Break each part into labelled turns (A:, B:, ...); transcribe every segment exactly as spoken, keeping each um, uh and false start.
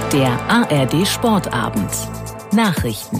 A: Der A R D Sportabend. Nachrichten.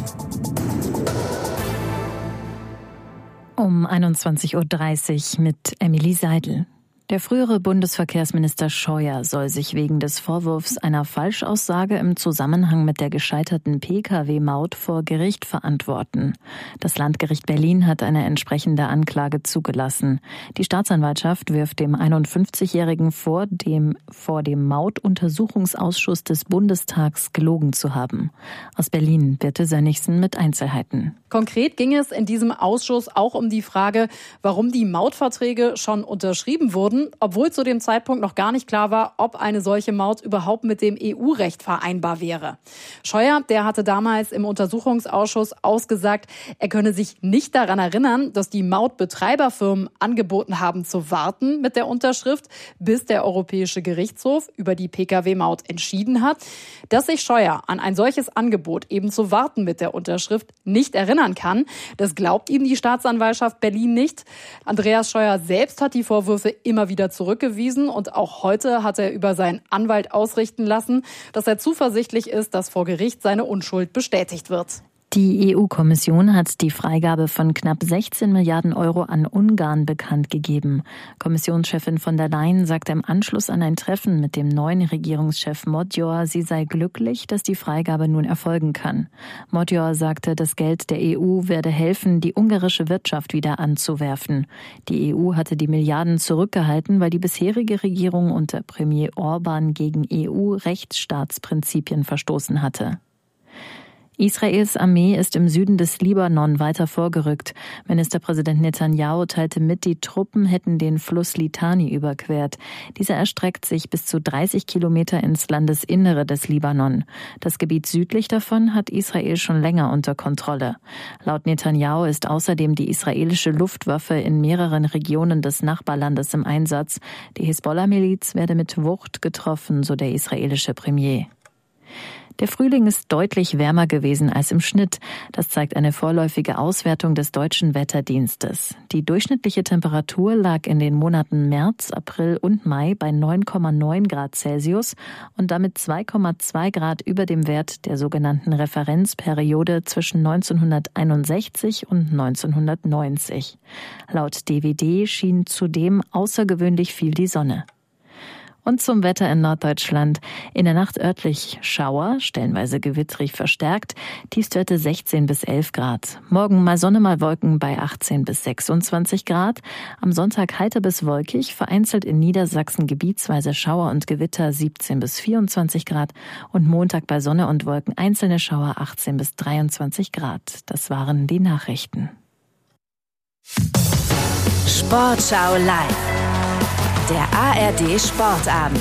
A: Um einundzwanzig Uhr dreißig mit Emily Seidel. Der frühere Bundesverkehrsminister Scheuer soll sich wegen des Vorwurfs einer Falschaussage im Zusammenhang mit der gescheiterten P K W-Maut vor Gericht verantworten. Das Landgericht Berlin hat eine entsprechende Anklage zugelassen. Die Staatsanwaltschaft wirft dem einundfünfzigjährigen vor, dem vor dem Mautuntersuchungsausschuss des Bundestags gelogen zu haben. Aus Berlin Birte Sönnigsen mit Einzelheiten.
B: Konkret ging es in diesem Ausschuss auch um die Frage, warum die Mautverträge schon unterschrieben wurden, obwohl zu dem Zeitpunkt noch gar nicht klar war, ob eine solche Maut überhaupt mit dem E U-Recht vereinbar wäre. Scheuer, der hatte damals im Untersuchungsausschuss ausgesagt, er könne sich nicht daran erinnern, dass die Mautbetreiberfirmen angeboten haben zu warten mit der Unterschrift, bis der Europäische Gerichtshof über die P K W-Maut entschieden hat. Dass sich Scheuer an ein solches Angebot, eben zu warten mit der Unterschrift, nicht erinnern kann, das glaubt ihm die Staatsanwaltschaft Berlin nicht. Andreas Scheuer selbst hat die Vorwürfe immer wieder zurückgewiesen und auch heute hat er über seinen Anwalt ausrichten lassen, dass er zuversichtlich ist, dass vor Gericht seine Unschuld bestätigt wird.
A: Die E U-Kommission hat die Freigabe von knapp sechzehn Milliarden Euro an Ungarn bekannt gegeben. Kommissionschefin von der Leyen sagte im Anschluss an ein Treffen mit dem neuen Regierungschef Modjor, sie sei glücklich, dass die Freigabe nun erfolgen kann. Modjor sagte, das Geld der E U werde helfen, die ungarische Wirtschaft wieder anzuwerfen. Die E U hatte die Milliarden zurückgehalten, weil die bisherige Regierung unter Premier Orban gegen E U-Rechtsstaatsprinzipien verstoßen hatte. Israels Armee ist im Süden des Libanon weiter vorgerückt. Ministerpräsident Netanyahu teilte mit, die Truppen hätten den Fluss Litani überquert. Dieser erstreckt sich bis zu dreißig Kilometer ins Landesinnere des Libanon. Das Gebiet südlich davon hat Israel schon länger unter Kontrolle. Laut Netanyahu ist außerdem die israelische Luftwaffe in mehreren Regionen des Nachbarlandes im Einsatz. Die Hisbollah-Miliz werde mit Wucht getroffen, so der israelische Premier. Der Frühling ist deutlich wärmer gewesen als im Schnitt. Das zeigt eine vorläufige Auswertung des Deutschen Wetterdienstes. Die durchschnittliche Temperatur lag in den Monaten März, April und Mai bei neun Komma neun Grad Celsius und damit zwei Komma zwei Grad über dem Wert der sogenannten Referenzperiode zwischen neunzehnhunderteinundsechzig und neunzehnhundertneunzig. Laut D W D schien zudem außergewöhnlich viel die Sonne. Und zum Wetter in Norddeutschland. In der Nacht örtlich Schauer, stellenweise gewittrig verstärkt, Tiefstwerte sechzehn bis elf Grad. Morgen mal Sonne, mal Wolken bei achtzehn bis sechsundzwanzig Grad. Am Sonntag heiter bis wolkig, vereinzelt in Niedersachsen gebietsweise Schauer und Gewitter siebzehn bis vierundzwanzig Grad. Und Montag bei Sonne und Wolken einzelne Schauer achtzehn bis dreiundzwanzig Grad. Das waren die Nachrichten.
C: Sportschau live. Der A R D Sportabend.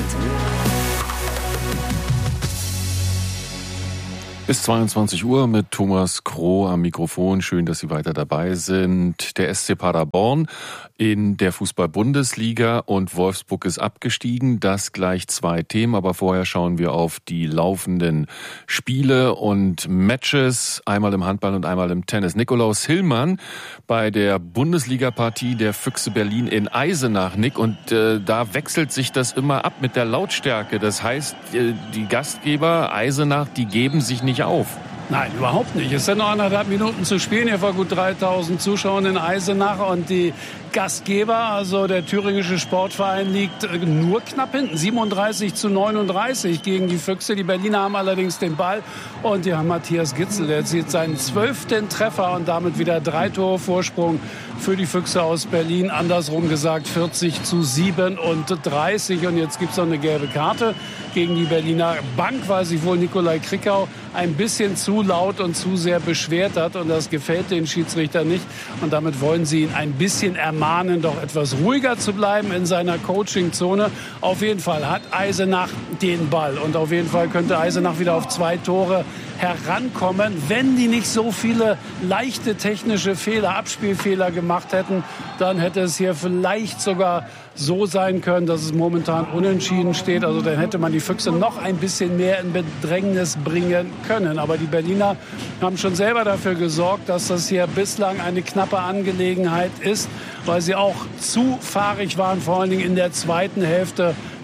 D: Bis zweiundzwanzig Uhr mit Thomas Kroh am Mikrofon. Schön, dass Sie weiter dabei sind. Der S C Paderborn in der Fußball-Bundesliga und Wolfsburg ist abgestiegen. Das gleich zwei Themen, aber vorher schauen wir auf die laufenden Spiele und Matches. Einmal im Handball und einmal im Tennis. Nikolaus Hillmann bei der Bundesliga-Partie der Füchse Berlin in Eisenach, Nick. Und äh, da wechselt sich das immer ab mit der Lautstärke. Das heißt, äh, die Gastgeber Eisenach, die geben sich nicht auf.
E: Nein, überhaupt nicht. Es sind noch anderthalb Minuten zu spielen. Hier vor gut dreitausend Zuschauern in Eisenach. Und die Gastgeber, also der thüringische Sportverein, liegt nur knapp hinten. siebenunddreißig zu neununddreißig gegen die Füchse. Die Berliner haben allerdings den Ball. Und die haben Matthias Gitzel. Der erzielt seinen zwölften Treffer und damit wieder drei Tore Vorsprung für die Füchse aus Berlin. Andersrum gesagt vierzig zu siebenunddreißig. Und jetzt gibt es noch eine gelbe Karte gegen die Berliner Bank, weil sich wohl Nikolai Krickau ein bisschen zu laut und zu sehr beschwert hat. Und das gefällt den Schiedsrichter nicht. Und damit wollen sie ihn ein bisschen ermahnen, doch etwas ruhiger zu bleiben in seiner Coachingzone. Auf jeden Fall hat Eisenach den Ball. Und auf jeden Fall könnte Eisenach wieder auf zwei Tore herankommen, wenn die nicht so viele leichte technische Fehler, Abspielfehler gemacht hätten. Dann hätte es hier vielleicht sogar so sein können, dass es momentan unentschieden steht. Also dann hätte man die Füchse noch ein bisschen mehr in Bedrängnis bringen können. Aber die Berliner haben schon selber dafür gesorgt, dass das hier bislang eine knappe Angelegenheit ist, weil sie auch zu fahrig waren, vor allen Dingen in der zweiten Hälfte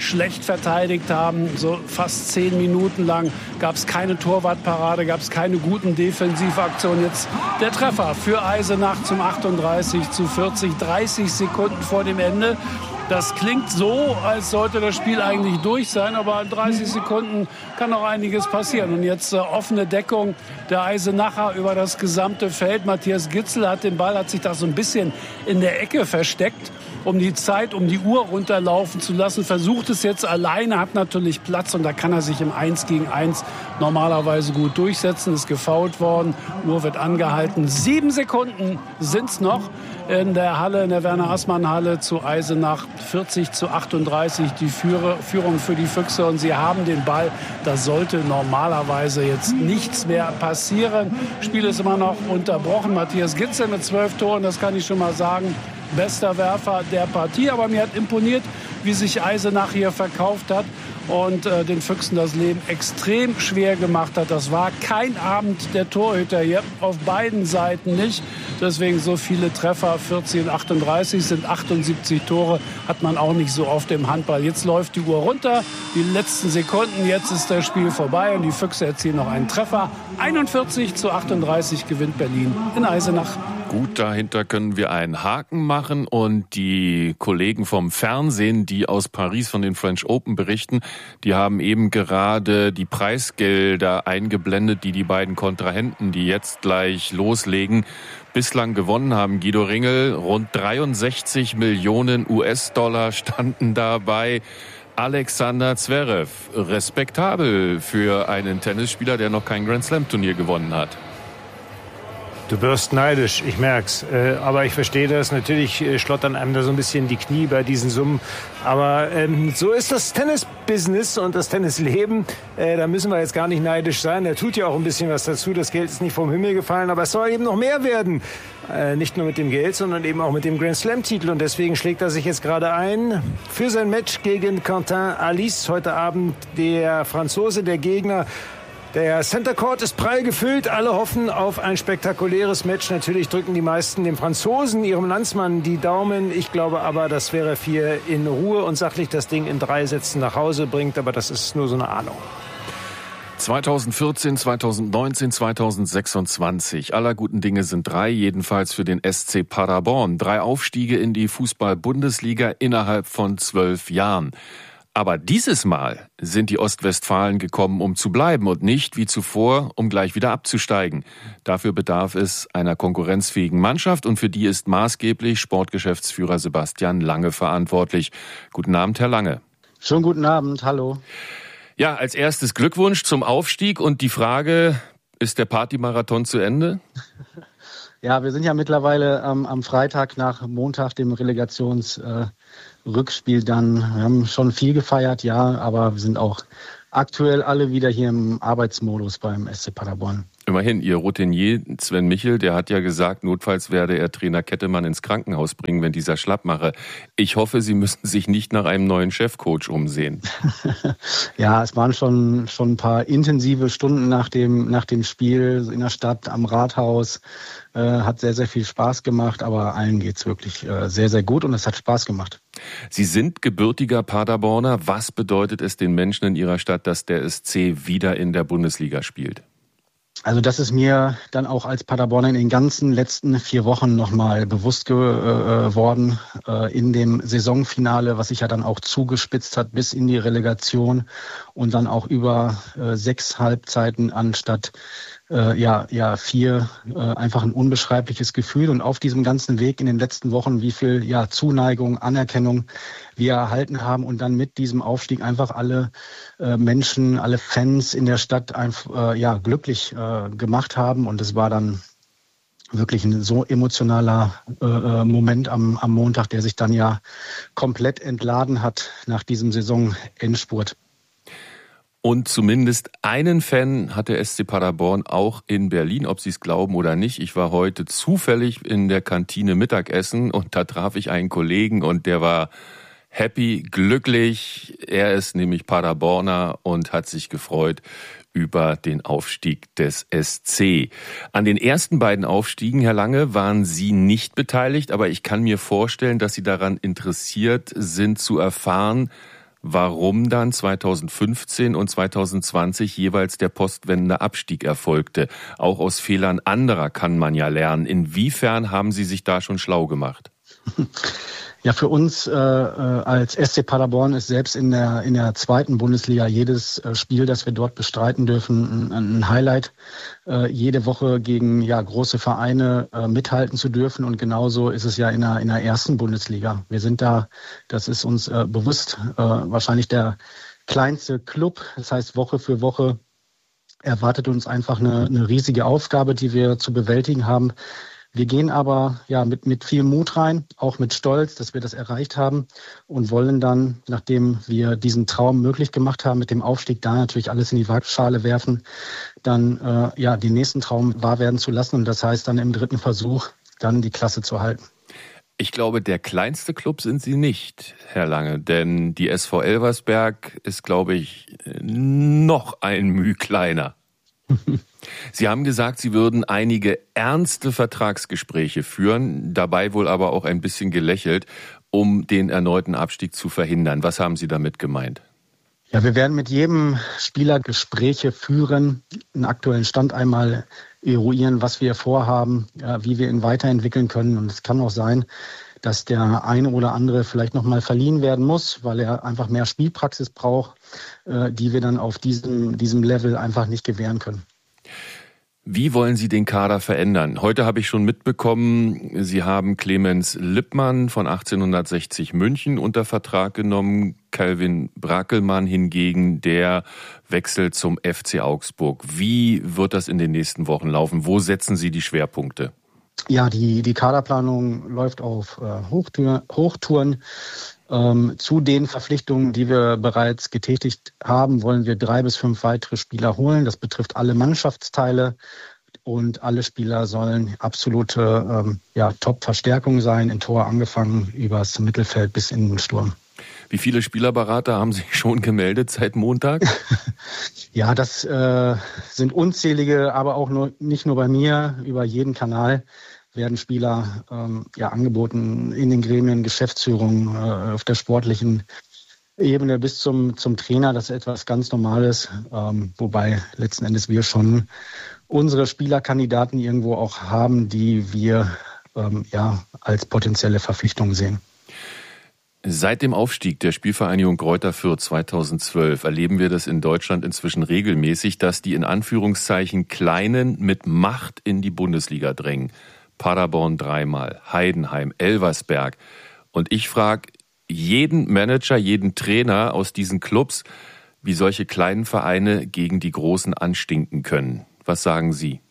E: schlecht verteidigt haben. So fast zehn Minuten lang gab es keine Torwartparade, gab es keine guten Defensivaktionen. Jetzt der Treffer für Eisenach zum achtunddreißig zu vierzig, dreißig Sekunden vor dem Ende. Das klingt so, als sollte das Spiel eigentlich durch sein, aber in dreißig Sekunden kann noch einiges passieren. Und jetzt äh, offene Deckung der Eisenacher über das gesamte Feld. Matthias Gitzel hat den Ball, hat sich da so ein bisschen in der Ecke versteckt, um die Zeit, um die Uhr runterlaufen zu lassen. Versucht es jetzt alleine, hat natürlich Platz und da kann er sich im eins gegen eins normalerweise gut durchsetzen. Ist gefoult worden, Uhr wird angehalten. Sieben Sekunden sind's noch in der Halle, in der Werner-Assmann-Halle zu Eisenach. vierzig zu achtunddreißig die Führung für die Füchse und sie haben den Ball. Da sollte normalerweise jetzt nichts mehr passieren. Spiel ist immer noch unterbrochen. Matthias Gitzel mit zwölf Toren, das kann ich schon mal sagen. Bester Werfer der Partie, aber mir hat imponiert, wie sich Eisenach hier verkauft hat und äh, den Füchsen das Leben extrem schwer gemacht hat. Das war kein Abend der Torhüter hier, auf beiden Seiten nicht. Deswegen so viele Treffer, vierzig und achtunddreißig sind achtundsiebzig Tore, hat man auch nicht so oft im Handball. Jetzt läuft die Uhr runter, die letzten Sekunden, jetzt ist das Spiel vorbei und die Füchse erzielen noch einen Treffer. einundvierzig zu achtunddreißig gewinnt Berlin in Eisenach.
D: Gut, dahinter können wir einen Haken machen und die Kollegen vom Fernsehen, die aus Paris von den French Open berichten, die haben eben gerade die Preisgelder eingeblendet, die die beiden Kontrahenten, die jetzt gleich loslegen, bislang gewonnen haben. Guido Ringel, rund dreiundsechzig Millionen U S-Dollar standen dabei. Alexander Zverev, respektabel für einen Tennisspieler, der noch kein Grand-Slam-Turnier gewonnen hat.
F: Du wirst neidisch, ich merk's. Äh, aber ich verstehe das. Natürlich äh, schlottern einem da so ein bisschen die Knie bei diesen Summen. Aber ähm, so ist das Tennis-Business und das Tennisleben. Äh, da müssen wir jetzt gar nicht neidisch sein. Da tut ja auch ein bisschen was dazu. Das Geld ist nicht vom Himmel gefallen, aber es soll eben noch mehr werden. Äh, nicht nur mit dem Geld, sondern eben auch mit dem Grand-Slam-Titel. Und deswegen schlägt er sich jetzt gerade ein für sein Match gegen Quentin Alice. Heute Abend der Franzose, der Gegner. Der Center Court ist prall gefüllt. Alle hoffen auf ein spektakuläres Match. Natürlich drücken die meisten dem Franzosen, ihrem Landsmann, die Daumen. Ich glaube aber, dass Zverev hier in Ruhe und sachlich das Ding in drei Sätzen nach Hause bringt. Aber das ist nur so eine Ahnung.
D: zweitausendvierzehn, zweitausendneunzehn, zweitausendsechsundzwanzig. Aller guten Dinge sind drei, jedenfalls für den S C Paderborn. Drei Aufstiege in die Fußball-Bundesliga innerhalb von zwölf Jahren. Aber dieses Mal sind die Ostwestfalen gekommen, um zu bleiben und nicht, wie zuvor, um gleich wieder abzusteigen. Dafür bedarf es einer konkurrenzfähigen Mannschaft und für die ist maßgeblich Sportgeschäftsführer Sebastian Lange verantwortlich. Guten Abend, Herr Lange.
G: Schönen guten Abend, hallo.
D: Ja, als erstes Glückwunsch zum Aufstieg und die Frage, ist der Partymarathon zu Ende?
G: Ja, wir sind ja mittlerweile ähm, am Freitag nach Montag, dem Relegations- äh, Rückspiel dann. Wir haben schon viel gefeiert, ja, aber wir sind auch aktuell alle wieder hier im Arbeitsmodus beim S C Paderborn.
D: Immerhin, Ihr Routinier Sven Michel, der hat ja gesagt, notfalls werde er Trainer Kettemann ins Krankenhaus bringen, wenn dieser schlapp mache. Ich hoffe, Sie müssen sich nicht nach einem neuen Chefcoach umsehen.
G: Ja, es waren schon schon ein paar intensive Stunden nach dem nach dem Spiel in der Stadt, am Rathaus. Äh, hat sehr, sehr viel Spaß gemacht, aber allen geht's wirklich äh, sehr, sehr gut und es hat Spaß gemacht.
D: Sie sind gebürtiger Paderborner. Was bedeutet es den Menschen in Ihrer Stadt, dass der S C wieder in der Bundesliga spielt?
G: Also das ist mir dann auch als Paderborner in den ganzen letzten vier Wochen nochmal bewusst geworden äh, in dem Saisonfinale, was sich ja dann auch zugespitzt hat bis in die Relegation und dann auch über äh, sechs Halbzeiten anstatt äh, ja ja vier äh, einfach ein unbeschreibliches Gefühl und auf diesem ganzen Weg in den letzten Wochen, wie viel ja Zuneigung, Anerkennung wir erhalten haben und dann mit diesem Aufstieg einfach alle äh, Menschen, alle Fans in der Stadt einfach äh, ja glücklich äh, gemacht haben und es war dann wirklich ein so emotionaler äh, Moment am, am Montag, der sich dann ja komplett entladen hat nach diesem Saisonendspurt.
D: Und zumindest einen Fan hat der S C Paderborn auch in Berlin, ob Sie es glauben oder nicht. Ich war heute zufällig in der Kantine Mittagessen und da traf ich einen Kollegen und der war happy, glücklich. Er ist nämlich Paderborner und hat sich gefreut über den Aufstieg des S C. An den ersten beiden Aufstiegen, Herr Lange, waren Sie nicht beteiligt, aber ich kann mir vorstellen, dass Sie daran interessiert sind zu erfahren, warum dann zweitausendfünfzehn und zweitausendzwanzig jeweils der postwendende Abstieg erfolgte. Auch aus Fehlern anderer kann man ja lernen. Inwiefern haben Sie sich da schon schlau gemacht?
G: Ja, für uns äh, als S C Paderborn ist selbst in der in der zweiten Bundesliga jedes äh, Spiel, das wir dort bestreiten dürfen, ein, ein Highlight. Äh, jede Woche gegen ja große Vereine äh, mithalten zu dürfen, und genauso ist es ja in der in der ersten Bundesliga. Wir sind da, das ist uns äh, bewusst, äh, wahrscheinlich der kleinste Club. Das heißt, Woche für Woche erwartet uns einfach eine, eine riesige Aufgabe, die wir zu bewältigen haben. Wir gehen aber ja mit mit viel Mut rein, auch mit Stolz, dass wir das erreicht haben, und wollen dann, nachdem wir diesen Traum möglich gemacht haben, mit dem Aufstieg da natürlich alles in die Waagschale werfen, dann äh, ja den nächsten Traum wahr werden zu lassen, und das heißt dann im dritten Versuch dann die Klasse zu halten.
D: Ich glaube, der kleinste Club sind Sie nicht, Herr Lange, denn die S V Elversberg ist, glaube ich, noch ein Müh kleiner. Sie haben gesagt, Sie würden einige ernste Vertragsgespräche führen, dabei wohl aber auch ein bisschen gelächelt, um den erneuten Abstieg zu verhindern. Was haben Sie damit gemeint?
G: Ja, wir werden mit jedem Spieler Gespräche führen, einen aktuellen Stand einmal eruieren, was wir vorhaben, ja, wie wir ihn weiterentwickeln können. Und es kann auch sein, dass der eine oder andere vielleicht nochmal verliehen werden muss, weil er einfach mehr Spielpraxis braucht, äh, die wir dann auf diesem, diesem Level einfach nicht gewähren können.
D: Wie wollen Sie den Kader verändern? Heute habe ich schon mitbekommen, Sie haben Clemens Lippmann von achtzehnhundertsechzig München unter Vertrag genommen, Calvin Brackelmann hingegen, der wechselt zum F C Augsburg. Wie wird das in den nächsten Wochen laufen? Wo setzen Sie die Schwerpunkte?
G: Ja, die, die Kaderplanung läuft auf äh, Hochtour, Hochtouren. Ähm, zu den Verpflichtungen, die wir bereits getätigt haben, wollen wir drei bis fünf weitere Spieler holen. Das betrifft alle Mannschaftsteile, und alle Spieler sollen absolute ähm, ja, Top-Verstärkung sein, im Tor angefangen, übers Mittelfeld bis in den Sturm.
D: Wie viele Spielerberater haben sich schon gemeldet seit Montag?
G: Ja, das äh, sind unzählige, aber auch nur, nicht nur bei mir, über jeden Kanal werden Spieler ähm, ja angeboten in den Gremien, Geschäftsführung, äh, auf der sportlichen Ebene bis zum zum Trainer. Das ist etwas ganz Normales, ähm, wobei letzten Endes wir schon unsere Spielerkandidaten irgendwo auch haben, die wir ähm, ja als potenzielle Verpflichtung sehen.
D: Seit dem Aufstieg der Spielvereinigung Greuther Fürth zweitausendzwölf erleben wir das in Deutschland inzwischen regelmäßig, dass die in Anführungszeichen Kleinen mit Macht in die Bundesliga drängen. Paderborn dreimal, Heidenheim, Elversberg. Und ich frage jeden Manager, jeden Trainer aus diesen Clubs, wie solche kleinen Vereine gegen die Großen anstinken können. Was sagen Sie?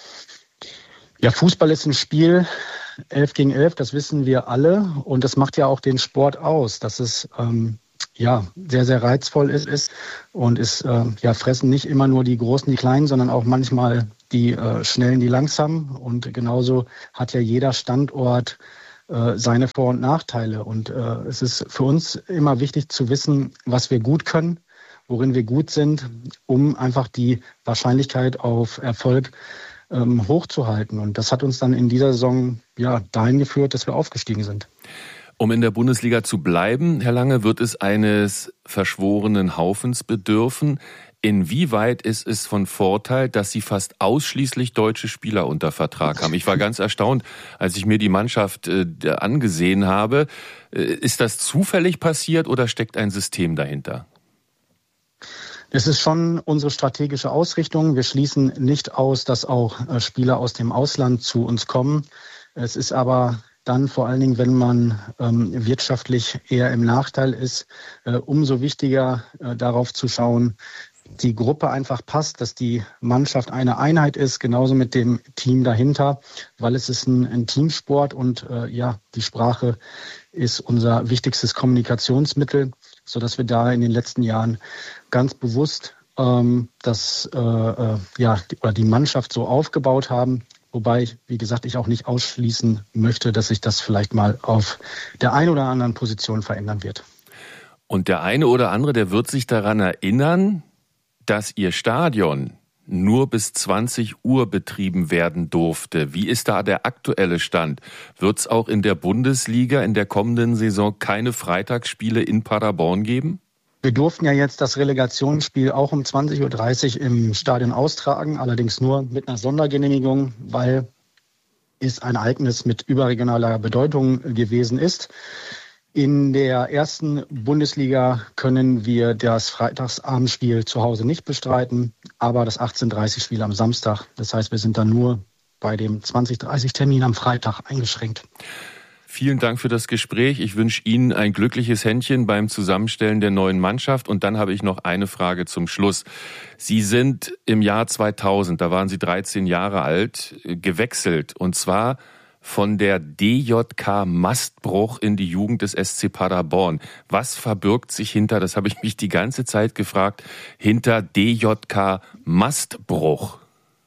G: Ja, Fußball ist ein Spiel, elf gegen elf, das wissen wir alle. Und das macht ja auch den Sport aus, dass es ähm, ja sehr, sehr reizvoll ist, ist und es äh, ja, fressen nicht immer nur die Großen, die Kleinen, sondern auch manchmal die äh, Schnellen, die Langsamen. Und genauso hat ja jeder Standort äh, seine Vor- und Nachteile. Und äh, es ist für uns immer wichtig zu wissen, was wir gut können, worin wir gut sind, um einfach die Wahrscheinlichkeit auf Erfolg ähm, hochzuhalten. Und das hat uns dann in dieser Saison ja dahin geführt, dass wir aufgestiegen sind.
D: Um in der Bundesliga zu bleiben, Herr Lange, wird es eines verschworenen Haufens bedürfen. Inwieweit ist es von Vorteil, dass Sie fast ausschließlich deutsche Spieler unter Vertrag haben? Ich war ganz erstaunt, als ich mir die Mannschaft äh, angesehen habe. Äh, ist das zufällig passiert oder steckt ein System dahinter?
G: Es ist schon unsere strategische Ausrichtung. Wir schließen nicht aus, dass auch äh, Spieler aus dem Ausland zu uns kommen. Es ist aber dann vor allen Dingen, wenn man ähm, wirtschaftlich eher im Nachteil ist, äh, umso wichtiger äh, darauf zu schauen, die Gruppe einfach passt, dass die Mannschaft eine Einheit ist, genauso mit dem Team dahinter, weil es ist ein, ein Teamsport und äh, ja, die Sprache ist unser wichtigstes Kommunikationsmittel, sodass wir da in den letzten Jahren ganz bewusst ähm, das äh, äh, ja die, oder die Mannschaft so aufgebaut haben. Wobei, wie gesagt, ich auch nicht ausschließen möchte, dass sich das vielleicht mal auf der einen oder anderen Position verändern wird.
D: Und der eine oder andere, der wird sich daran erinnern, dass Ihr Stadion nur bis zwanzig Uhr betrieben werden durfte. Wie ist da der aktuelle Stand? Wird es auch in der Bundesliga in der kommenden Saison keine Freitagsspiele in Paderborn geben?
G: Wir durften ja jetzt das Relegationsspiel auch um zwanzig Uhr dreißig im Stadion austragen, allerdings nur mit einer Sondergenehmigung, weil es ein Ereignis mit überregionaler Bedeutung gewesen ist. In der ersten Bundesliga können wir das Freitagsabendspiel zu Hause nicht bestreiten, aber das achtzehn Uhr dreißig Spiel am Samstag. Das heißt, wir sind dann nur bei dem zwanzig Uhr dreißig Termin am Freitag eingeschränkt.
D: Vielen Dank für das Gespräch. Ich wünsche Ihnen ein glückliches Händchen beim Zusammenstellen der neuen Mannschaft. Und dann habe ich noch eine Frage zum Schluss. Sie sind im Jahr zweitausend, da waren Sie dreizehn Jahre alt, gewechselt. Und zwar von der D J K Mastbruch in die Jugend des S C Paderborn. Was verbirgt sich hinter, das habe ich mich die ganze Zeit gefragt, hinter D J K Mastbruch?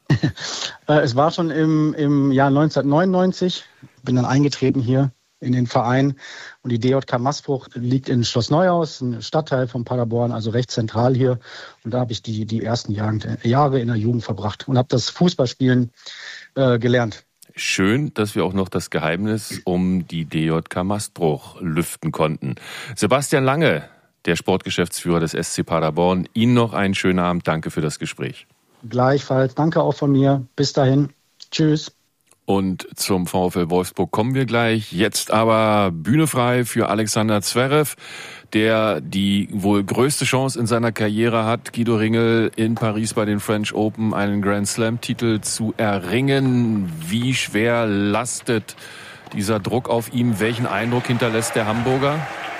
G: Es war schon im, im Jahr neunzehnhundertneunundneunzig. Bin dann eingetreten hier in den Verein. Und die D J K Mastbruch liegt in Schloss Neuhaus, ein Stadtteil von Paderborn, also recht zentral hier. Und da habe ich die, die ersten Jahre in der Jugend verbracht und habe das Fußballspielen äh, gelernt.
D: Schön, dass wir auch noch das Geheimnis um die D J K Mastbruch lüften konnten. Sebastian Lange, der Sportgeschäftsführer des S C Paderborn, Ihnen noch einen schönen Abend. Danke für das Gespräch.
G: Gleichfalls. Danke auch von mir. Bis dahin. Tschüss.
D: Und zum VfL Wolfsburg kommen wir gleich. Jetzt aber Bühne frei für Alexander Zverev, der die wohl größte Chance in seiner Karriere hat, Guido Ringel in Paris bei den French Open einen Grand Slam-Titel zu erringen. Wie schwer lastet dieser Druck auf ihm? Welchen Eindruck hinterlässt der Hamburger?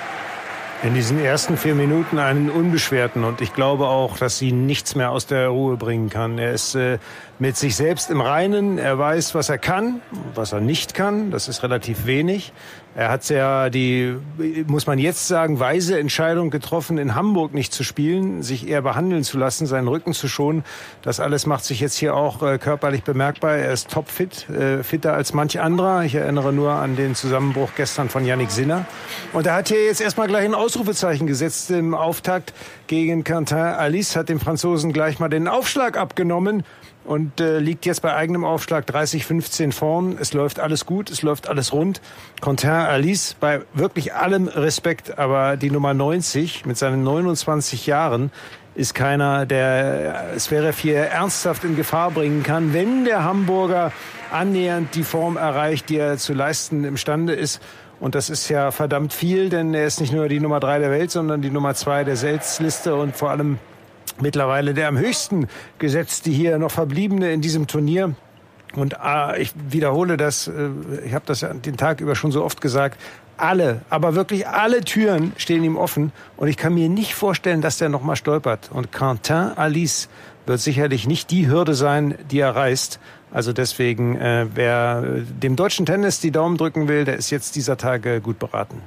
F: In diesen ersten vier Minuten einen unbeschwerten, und ich glaube auch, dass ihn nichts mehr aus der Ruhe bringen kann. Er ist äh, mit sich selbst im Reinen, er weiß, was er kann, was er nicht kann, das ist relativ wenig. Er hat ja die, muss man jetzt sagen, weise Entscheidung getroffen, in Hamburg nicht zu spielen, sich eher behandeln zu lassen, seinen Rücken zu schonen. Das alles macht sich jetzt hier auch äh, körperlich bemerkbar. Er ist topfit, äh, fitter als manch anderer. Ich erinnere nur an den Zusammenbruch gestern von Yannick Sinner. Und er hat hier jetzt erstmal gleich ein Ausrufezeichen gesetzt im Auftakt gegen Quentin Alice, hat dem Franzosen gleich mal den Aufschlag abgenommen und äh, liegt jetzt bei eigenem Aufschlag dreißig fünfzehn vorn. Es läuft alles gut, es läuft alles rund. Quentin Alice, bei wirklich allem Respekt, aber die Nummer neunzig mit seinen neunundzwanzig Jahren ist keiner, der Zverev hier ernsthaft in Gefahr bringen kann, wenn der Hamburger annähernd die Form erreicht, die er zu leisten imstande ist. Und das ist ja verdammt viel, denn er ist nicht nur die Nummer drei der Welt, sondern die Nummer zwei der Selz-Liste und vor allem mittlerweile der am höchsten gesetzte hier noch Verbliebene in diesem Turnier. Und äh, ich wiederhole das, äh, ich habe das ja den Tag über schon so oft gesagt, alle, aber wirklich alle Türen stehen ihm offen. Und ich kann mir nicht vorstellen, dass der noch mal stolpert. Und Quentin Alice wird sicherlich nicht die Hürde sein, die er reißt. Also deswegen, äh, wer dem deutschen Tennis die Daumen drücken will, der ist jetzt dieser Tage gut beraten.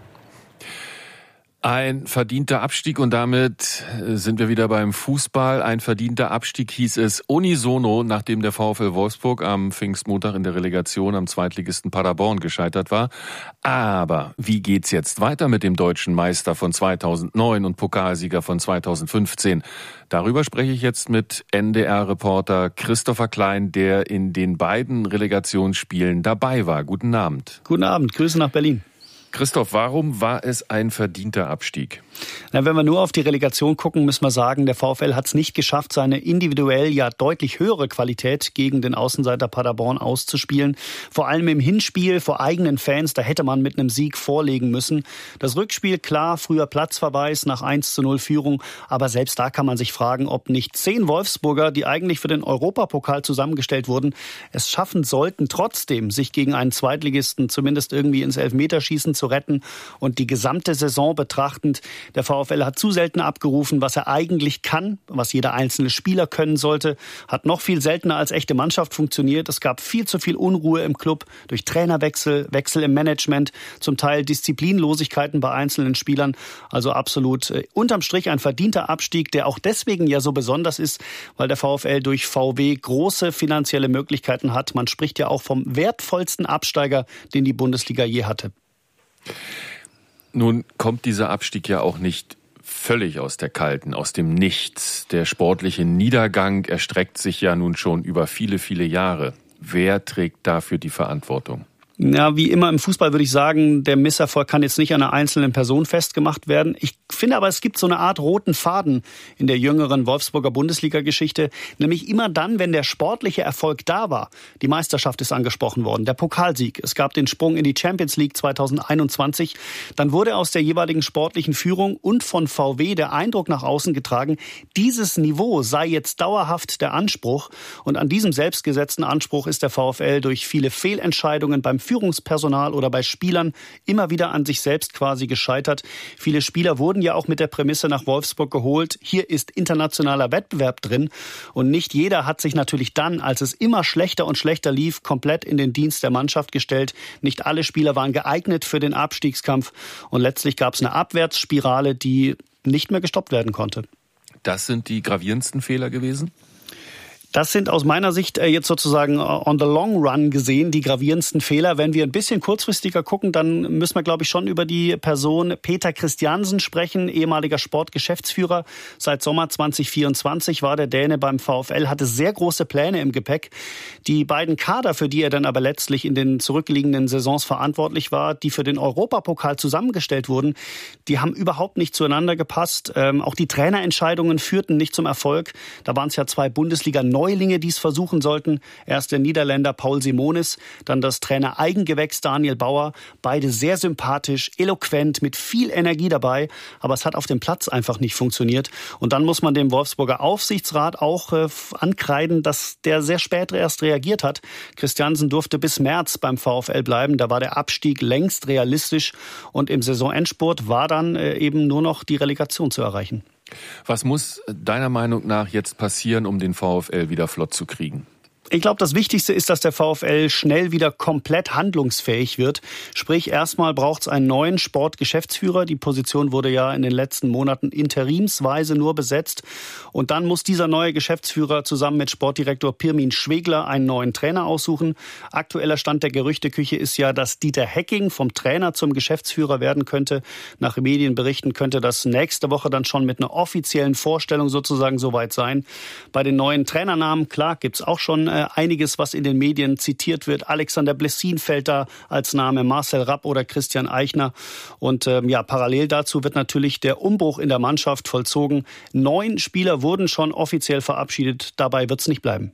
D: Ein verdienter Abstieg, und damit sind wir wieder beim Fußball. Ein verdienter Abstieg hieß es unisono, nachdem der VfL Wolfsburg am Pfingstmontag in der Relegation am Zweitligisten Paderborn gescheitert war. Aber wie geht's jetzt weiter mit dem deutschen Meister von zweitausendneun und Pokalsieger von zweitausendfünfzehn? Darüber spreche ich jetzt mit N D R-Reporter Christopher Klein, der in den beiden Relegationsspielen dabei war. Guten Abend.
H: Guten Abend, Grüße nach Berlin.
D: Christoph, warum war es ein verdienter Abstieg?
H: Na, wenn wir nur auf die Relegation gucken, müssen wir sagen, der VfL hat es nicht geschafft, seine individuell ja deutlich höhere Qualität gegen den Außenseiter Paderborn auszuspielen. Vor allem im Hinspiel vor eigenen Fans, da hätte man mit einem Sieg vorlegen müssen. Das Rückspiel, klar, früher Platzverweis nach eins zu null Führung. Aber selbst da kann man sich fragen, ob nicht zehn Wolfsburger, die eigentlich für den Europapokal zusammengestellt wurden, es schaffen sollten, trotzdem sich gegen einen Zweitligisten zumindest irgendwie ins Elfmeterschießen zu retten. Und die gesamte Saison betrachtend, der VfL hat zu selten abgerufen, was er eigentlich kann, was jeder einzelne Spieler können sollte, hat noch viel seltener als echte Mannschaft funktioniert. Es gab viel zu viel Unruhe im Club durch Trainerwechsel, Wechsel im Management, zum Teil Disziplinlosigkeiten bei einzelnen Spielern. Also absolut äh, unterm Strich ein verdienter Abstieg, der auch deswegen ja so besonders ist, weil der VfL durch V W große finanzielle Möglichkeiten hat. Man spricht ja auch vom wertvollsten Absteiger, den die Bundesliga je hatte.
D: Nun kommt dieser Abstieg ja auch nicht völlig aus der Kalten, aus dem Nichts. Der sportliche Niedergang erstreckt sich ja nun schon über viele, viele Jahre. Wer trägt dafür die Verantwortung?
H: Ja, wie immer im Fußball würde ich sagen, der Misserfolg kann jetzt nicht an einer einzelnen Person festgemacht werden. Ich finde aber, es gibt so eine Art roten Faden in der jüngeren Wolfsburger Bundesliga-Geschichte, nämlich immer dann, wenn der sportliche Erfolg da war. Die Meisterschaft ist angesprochen worden, der Pokalsieg. Es gab den Sprung in die Champions League zweitausendeinundzwanzig. Dann wurde aus der jeweiligen sportlichen Führung und von V W der Eindruck nach außen getragen, dieses Niveau sei jetzt dauerhaft der Anspruch. Und an diesem selbstgesetzten Anspruch ist der VfL durch viele Fehlentscheidungen beim Führungspersonal oder bei Spielern immer wieder an sich selbst quasi gescheitert. Viele Spieler wurden ja auch mit der Prämisse nach Wolfsburg geholt. Hier ist internationaler Wettbewerb drin. Und nicht jeder hat sich natürlich dann, als es immer schlechter und schlechter lief, komplett in den Dienst der Mannschaft gestellt. Nicht alle Spieler waren geeignet für den Abstiegskampf. Und letztlich gab es eine Abwärtsspirale, die nicht mehr gestoppt werden konnte.
D: Das sind die gravierendsten Fehler gewesen?
H: Das sind aus meiner Sicht jetzt sozusagen on the long run gesehen die gravierendsten Fehler. Wenn wir ein bisschen kurzfristiger gucken, dann müssen wir, glaube ich, schon über die Person Peter Christiansen sprechen, ehemaliger Sportgeschäftsführer. Seit Sommer zwanzig vierundzwanzig war der Däne beim VfL, hatte sehr große Pläne im Gepäck. Die beiden Kader, für die er dann aber letztlich in den zurückliegenden Saisons verantwortlich war, die für den Europapokal zusammengestellt wurden, die haben überhaupt nicht zueinander gepasst. Ähm, auch die Trainerentscheidungen führten nicht zum Erfolg. Da waren es ja zwei Bundesliga-Neulinge, die es versuchen sollten. Erst der Niederländer Paul Simonis, dann das Trainer-Eigengewächs Daniel Bauer. Beide sehr sympathisch, eloquent, mit viel Energie dabei. Aber es hat auf dem Platz einfach nicht funktioniert. Und dann muss man dem Wolfsburger Aufsichtsrat auch äh, ankreiden, dass der sehr spät erst reagiert hat. Christiansen durfte bis März beim VfL bleiben. Da war der Abstieg längst realistisch. Und im Saisonendspurt war dann äh, eben nur noch die Relegation zu erreichen.
D: Was muss deiner Meinung nach jetzt passieren, um den VfL wieder flott zu kriegen?
H: Ich glaube, das Wichtigste ist, dass der VfL schnell wieder komplett handlungsfähig wird. Sprich, erstmal braucht es einen neuen Sportgeschäftsführer. Die Position wurde ja in den letzten Monaten interimsweise nur besetzt. Und dann muss dieser neue Geschäftsführer zusammen mit Sportdirektor Pirmin Schwegler einen neuen Trainer aussuchen. Aktueller Stand der Gerüchteküche ist ja, dass Dieter Hecking vom Trainer zum Geschäftsführer werden könnte. Nach Medienberichten könnte das nächste Woche dann schon mit einer offiziellen Vorstellung sozusagen soweit sein. Bei den neuen Trainernamen, klar, gibt's auch schon einiges, was in den Medien zitiert wird. Alexander Blessin fällt da als Name, Marcel Rapp oder Christian Eichner. Und ähm, ja, parallel dazu wird natürlich der Umbruch in der Mannschaft vollzogen. Neun Spieler wurden schon offiziell verabschiedet. Dabei wird es nicht bleiben.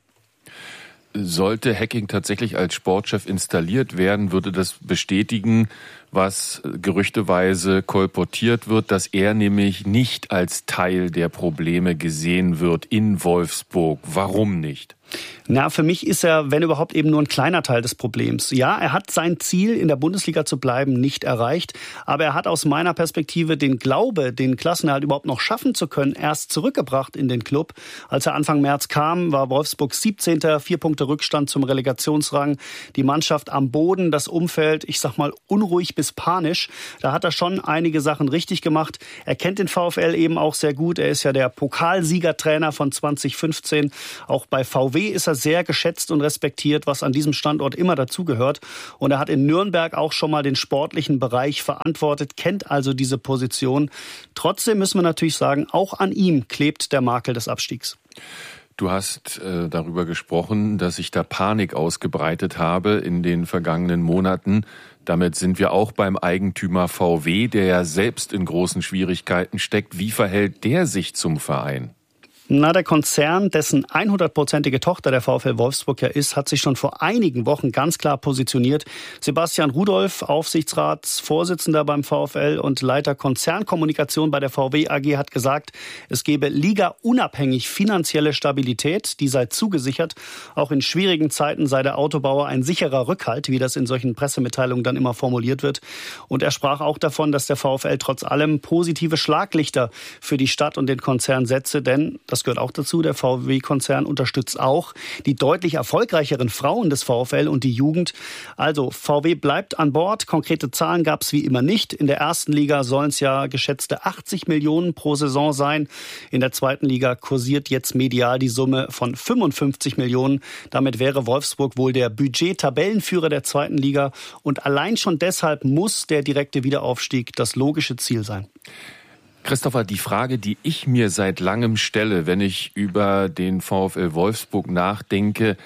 D: Sollte Hecking tatsächlich als Sportchef installiert werden, würde das bestätigen, was gerüchteweise kolportiert wird, dass er nämlich nicht als Teil der Probleme gesehen wird in Wolfsburg. Warum nicht?
H: Na, für mich ist er, wenn überhaupt, eben nur ein kleiner Teil des Problems. Ja, er hat sein Ziel, in der Bundesliga zu bleiben, nicht erreicht. Aber er hat aus meiner Perspektive den Glaube, den Klassenerhalt überhaupt noch schaffen zu können, erst zurückgebracht in den Club. Als er Anfang März kam, war Wolfsburg siebzehnter Vier Punkte Rückstand zum Relegationsrang. Die Mannschaft am Boden, das Umfeld, ich sag mal, unruhig bis panisch. Da hat er schon einige Sachen richtig gemacht. Er kennt den VfL eben auch sehr gut. Er ist ja der Pokalsiegertrainer von zwanzig fünfzehn. Auch bei V W ist er sehr geschätzt und respektiert, was an diesem Standort immer dazugehört. Und er hat in Nürnberg auch schon mal den sportlichen Bereich verantwortet, kennt also diese Position. Trotzdem müssen wir natürlich sagen, auch an ihm klebt der Makel des Abstiegs.
D: Du hast äh, darüber gesprochen, dass sich da Panik ausgebreitet habe in den vergangenen Monaten. Damit sind wir auch beim Eigentümer V W, der ja selbst in großen Schwierigkeiten steckt. Wie verhält der sich zum Verein?
H: Na, der Konzern, dessen hundertprozentige Tochter der VfL Wolfsburg ja ist, hat sich schon vor einigen Wochen ganz klar positioniert. Sebastian Rudolph, Aufsichtsratsvorsitzender beim VfL und Leiter Konzernkommunikation bei der V W A G, hat gesagt, es gebe ligaunabhängig finanzielle Stabilität, die sei zugesichert. Auch in schwierigen Zeiten sei der Autobauer ein sicherer Rückhalt, wie das in solchen Pressemitteilungen dann immer formuliert wird. Und er sprach auch davon, dass der VfL trotz allem positive Schlaglichter für die Stadt und den Konzern setze, denn das gehört auch dazu. Der V W-Konzern unterstützt auch die deutlich erfolgreicheren Frauen des VfL und die Jugend. Also V W bleibt an Bord. Konkrete Zahlen gab es wie immer nicht. In der ersten Liga sollen es ja geschätzte achtzig Millionen pro Saison sein. In der zweiten Liga kursiert jetzt medial die Summe von fünfundfünfzig Millionen. Damit wäre Wolfsburg wohl der Budget-Tabellenführer der zweiten Liga. Und allein schon deshalb muss der direkte Wiederaufstieg das logische Ziel sein.
D: Christopher, die Frage, die ich mir seit langem stelle, wenn ich über den VfL Wolfsburg nachdenke,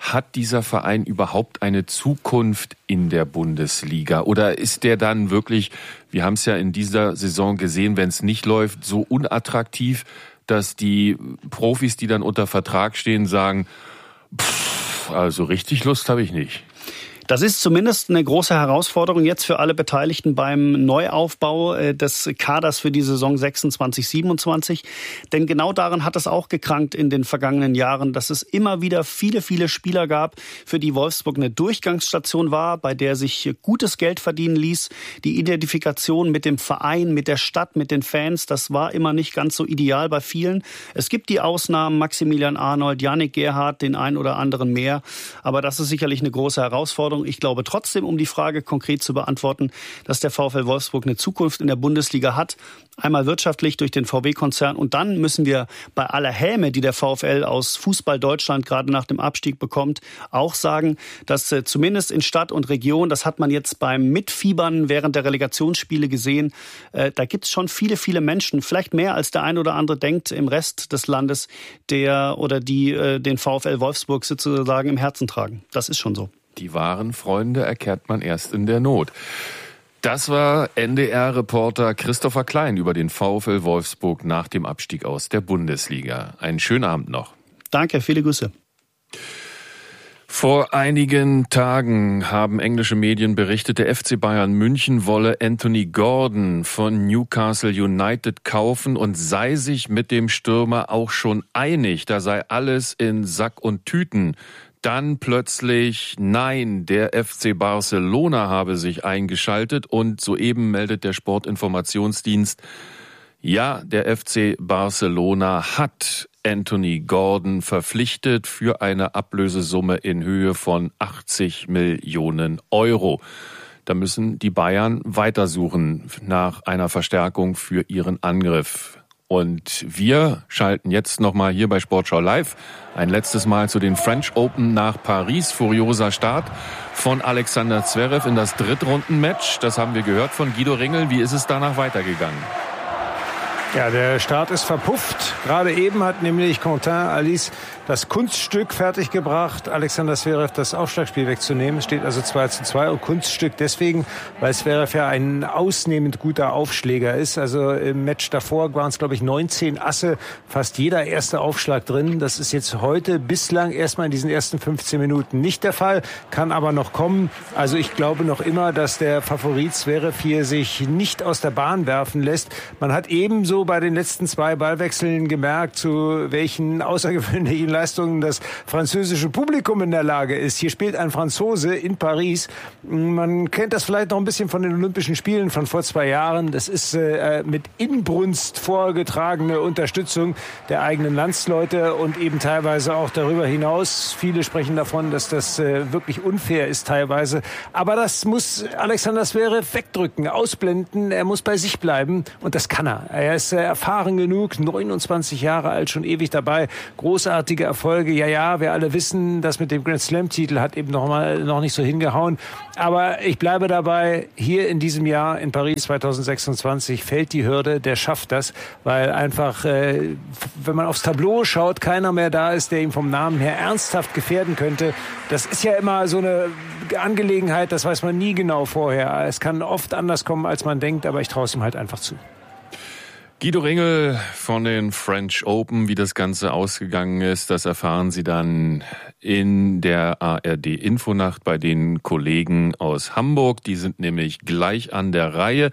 D: Hat dieser Verein überhaupt eine Zukunft in der Bundesliga? Oder ist der dann wirklich, wir haben es ja in dieser Saison gesehen, wenn es nicht läuft, so unattraktiv, dass die Profis, die dann unter Vertrag stehen, sagen, pff, also richtig Lust habe ich nicht?
H: Das ist zumindest eine große Herausforderung jetzt für alle Beteiligten beim Neuaufbau des Kaders für die Saison sechsundzwanzig siebenundzwanzig. Denn genau daran hat es auch gekrankt in den vergangenen Jahren, dass es immer wieder viele, viele Spieler gab, für die Wolfsburg eine Durchgangsstation war, bei der sich gutes Geld verdienen ließ. Die Identifikation mit dem Verein, mit der Stadt, mit den Fans, das war immer nicht ganz so ideal bei vielen. Es gibt die Ausnahmen, Maximilian Arnold, Yannick Gerhardt, den einen oder anderen mehr. Aber das ist sicherlich eine große Herausforderung. Ich glaube trotzdem, um die Frage konkret zu beantworten, dass der VfL Wolfsburg eine Zukunft in der Bundesliga hat. Einmal wirtschaftlich durch den V W-Konzern und dann müssen wir bei aller Häme, die der VfL aus Fußball Deutschland gerade nach dem Abstieg bekommt, auch sagen, dass äh, zumindest in Stadt und Region, das hat man jetzt beim Mitfiebern während der Relegationsspiele gesehen, äh, da gibt es schon viele, viele Menschen, vielleicht mehr als der ein oder andere denkt im Rest des Landes, der oder die äh, den VfL Wolfsburg sozusagen im Herzen tragen. Das ist schon so.
D: Die wahren Freunde erkennt man erst in der Not. Das war N D R-Reporter Christopher Klein über den VfL Wolfsburg nach dem Abstieg aus der Bundesliga. Einen schönen Abend noch.
H: Danke, viele Grüße.
D: Vor einigen Tagen haben englische Medien berichtet, der F C Bayern München wolle Anthony Gordon von Newcastle United kaufen und sei sich mit dem Stürmer auch schon einig. Da sei alles in Sack und Tüten. Dann plötzlich, nein, der F C Barcelona habe sich eingeschaltet und soeben meldet der Sportinformationsdienst, ja, der F C Barcelona hat Anthony Gordon verpflichtet für eine Ablösesumme in Höhe von achtzig Millionen Euro. Da müssen die Bayern weitersuchen nach einer Verstärkung für ihren Angriff. Und wir schalten jetzt nochmal hier bei Sportschau Live ein letztes Mal zu den French Open nach Paris. Furioser Start von Alexander Zverev in das Drittrundenmatch. Das haben wir gehört von Guido Ringel. Wie ist es danach weitergegangen?
F: Ja, der Start ist verpufft. Gerade eben hat nämlich Quentin Alice das Kunststück fertiggebracht, Alexander Zverev das Aufschlagspiel wegzunehmen. Es steht also zwei zu zwei und Kunststück deswegen, weil Zverev ja ein ausnehmend guter Aufschläger ist. Also im Match davor waren es, glaube ich, neunzehn Asse, fast jeder erste Aufschlag drin. Das ist jetzt heute bislang erstmal in diesen ersten fünfzehn Minuten nicht der Fall, kann aber noch kommen. Also ich glaube noch immer, dass der Favorit Zverev hier sich nicht aus der Bahn werfen lässt. Man hat ebenso bei den letzten zwei Ballwechseln gemerkt, zu welchen außergewöhnlichen Leistungen das französische Publikum in der Lage ist. Hier spielt ein Franzose in Paris. Man kennt das vielleicht noch ein bisschen von den Olympischen Spielen von vor zwei Jahren. Das ist äh, mit Inbrunst vorgetragene Unterstützung der eigenen Landsleute und eben teilweise auch darüber hinaus. Viele sprechen davon, dass das äh, wirklich unfair ist teilweise. Aber das muss Alexander Zverev wegdrücken, ausblenden. Er muss bei sich bleiben und das kann er. Er ist äh, erfahren genug, neunundzwanzig Jahre alt, schon ewig dabei. Großartige Erfolge. Ja, ja, wir alle wissen, das mit dem Grand Slam-Titel hat eben noch mal noch nicht so hingehauen. Aber ich bleibe dabei, hier in diesem Jahr in Paris zwanzig sechsundzwanzig fällt die Hürde, der schafft das, weil einfach, äh, wenn man aufs Tableau schaut, keiner mehr da ist, der ihn vom Namen her ernsthaft gefährden könnte. Das ist ja immer so eine Angelegenheit, das weiß man nie genau vorher. Es kann oft anders kommen, als man denkt, aber ich traue es ihm halt einfach zu.
D: Guido Ringel von den French Open, wie das Ganze ausgegangen ist, das erfahren Sie dann in der A R D-Infonacht bei den Kollegen aus Hamburg. Die sind nämlich gleich an der Reihe.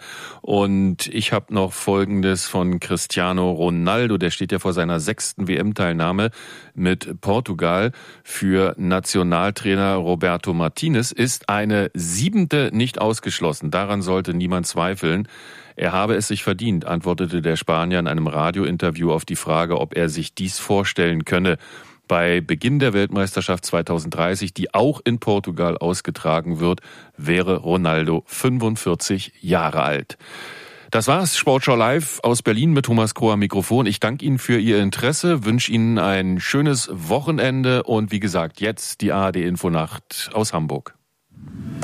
D: Und ich habe noch Folgendes von Cristiano Ronaldo. Der steht ja vor seiner sechsten W M-Teilnahme mit Portugal. Für Nationaltrainer Roberto Martinez ist eine siebente nicht ausgeschlossen. Daran sollte niemand zweifeln. Er habe es sich verdient, antwortete der Spanier in einem Radiointerview auf die Frage, ob er sich dies vorstellen könne. Bei Beginn der Weltmeisterschaft zwanzig dreißig, die auch in Portugal ausgetragen wird, wäre Ronaldo fünfundvierzig Jahre alt. Das war's, Sportschau Live aus Berlin mit Thomas Kroh am Mikrofon. Ich danke Ihnen für Ihr Interesse, wünsche Ihnen ein schönes Wochenende und wie gesagt, jetzt die A R D-Infonacht aus Hamburg.